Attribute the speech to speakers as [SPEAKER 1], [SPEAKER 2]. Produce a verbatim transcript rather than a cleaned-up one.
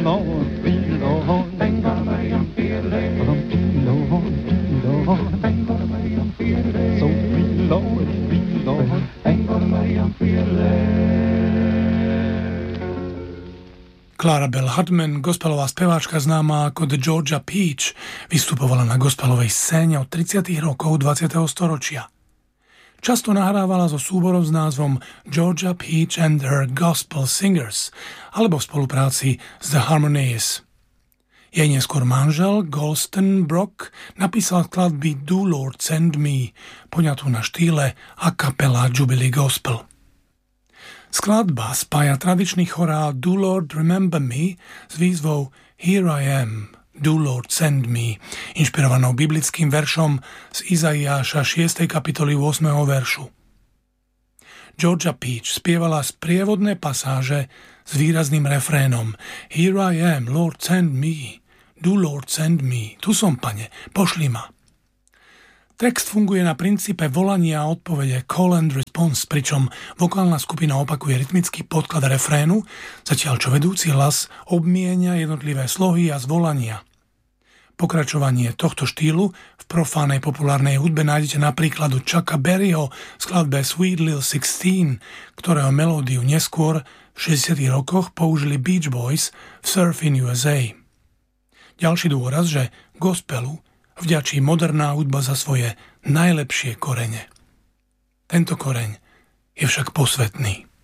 [SPEAKER 1] Lord, free Lord, thank God I am fearless. Free Lord, free Lord, thank God I am fearless. So free Lord, free Lord, thank God I am fearless.
[SPEAKER 2] Clara Belle Hartman, gospelová speváčka známa ako The Georgia Peach, vystupovala na gospelovej scéne od tridsiatych rokov dvadsiateho storočia. Často nahrávala so súborom s názvom Georgia Peach and Her Gospel Singers alebo v spolupráci s The Harmonies. Jej neskôr manžel Golston Brock napísal skladby Do Lord Send Me, poňatú na štýle a kapela Jubilee Gospel. Skladba spája tradičný chorál Do Lord Remember Me s výzvou Here I Am, Do Lord Send Me, inšpirovanou biblickým veršom z Izaiáša šiestej kapitoly ôsmeho veršu. Georgia Peach spievala sprievodné pasáže s výrazným refrénom Here I am, Lord send me, Do Lord send me, tu som, Pane, pošli ma. Text funguje na princípe volania a odpovede call and response, pričom vokálna skupina opakuje rytmický podklad refrénu, zatiaľ čo vedúci hlas obmienia jednotlivé slohy a zvolania. Pokračovanie tohto štýlu v profánej populárnej hudbe nájdete napríklad u Chucka Berryho v skladbe Sweet Lil sixteen, ktorého melódiu neskôr v šesťdesiatych rokoch použili Beach Boys v Surfin' U S A. Ďalší dôraz, že gospelu vďačí moderná hudba za svoje najlepšie korene. Tento koreň je však posvetný.